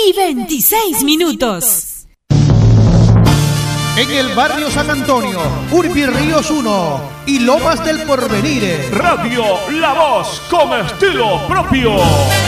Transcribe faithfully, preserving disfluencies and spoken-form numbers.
y veintiséis minutos. En el barrio San Antonio, Urbi Ríos uno y Lomas del Porvenir. Radio La Voz con estilo propio.